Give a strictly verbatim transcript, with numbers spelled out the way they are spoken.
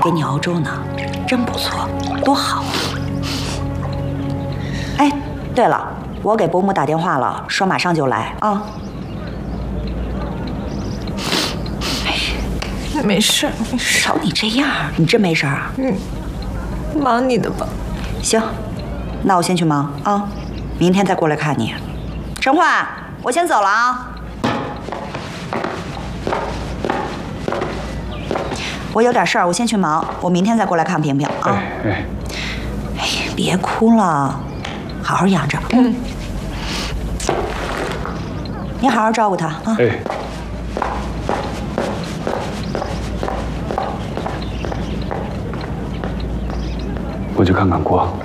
给你熬粥呢，真不错，多好啊！哎，对了，我给伯母打电话了，说马上就来啊。 哎，没事没事。 瞧你这样，你真没事啊？ 嗯，忙你的吧。 行，那我先去忙啊，明天再过来看你。陈焕，我先走了啊。我有点事儿，我先去忙，我明天再过来看萍萍啊。 哎哎， 哎，别哭了，好好养着。嗯，你好好照顾她啊。 哎，我去看看郭。